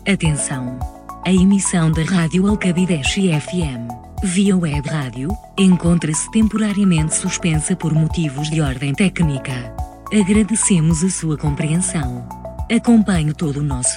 Atenção! A emissão da Rádio Alcabideche FM, via web rádio, encontra-se temporariamente suspensa por motivos de ordem técnica. Agradecemos a sua compreensão. Acompanhe todo o nosso